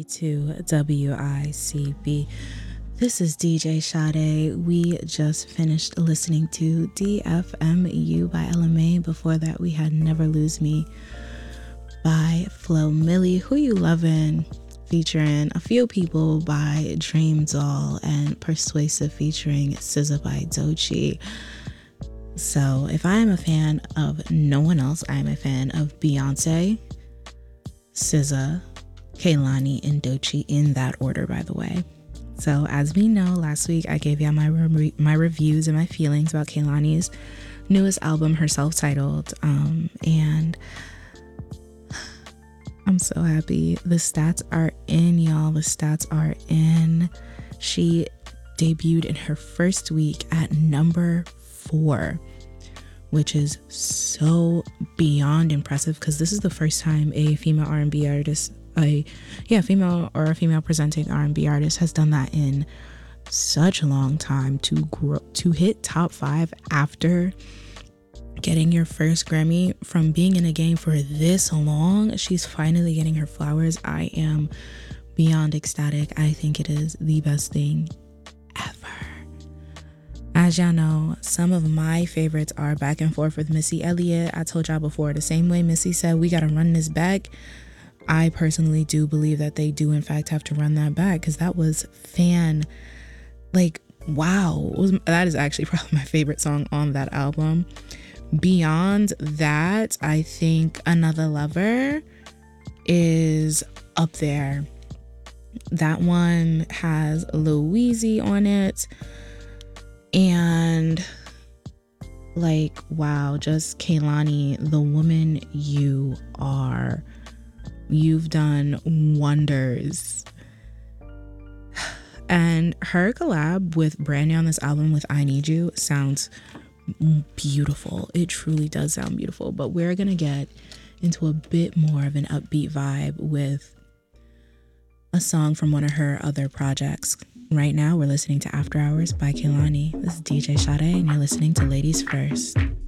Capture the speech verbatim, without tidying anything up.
to W I C B. This is D J Sade. We just finished listening to D F M U by Ella Mai. Before that, we had Never Lose Me by Flo Milli, Who You Lovin', featuring a few people by Dream Doll, and Persuasive featuring S Z A by Doechii. So if I am a fan of no one else, I am a fan of Beyonce, S Z A, Kehlani, and Doechii, in that order, by the way. So as we know, last week I gave y'all my re- my reviews and my feelings about Kehlani's newest album, her self-titled, um, and I'm so happy. The stats are in, y'all. The stats are in. She debuted in her first week at number four, which is so beyond impressive because this is the first time a female R and B artist, a yeah, female or a female presenting R and B artist has done that in such a long time, to grow to hit top five after getting your first Grammy from being in a game for this long. She's finally getting her flowers. I am beyond ecstatic. I think it is the best thing ever. As y'all know, some of my favorites are Back and Forth with Missy Elliott. I told y'all before, the same way Missy said we gotta run this back, I personally do believe that they do in fact have to run that back, because that was fan, like, wow. It was, that is actually probably my favorite song on that album. Beyond that, I think Another Lover is up there. That one has Lil Weezy on it. And like, wow, just Kehlani, the woman you are. You've done wonders. And her collab with Brandy on this album with I Need You sounds beautiful. It truly does sound beautiful. But we're gonna get into a bit more of an upbeat vibe with a song from one of her other projects. Right now we're listening to After Hours by Kehlani. This is D J Sade and you're listening to Ladies First.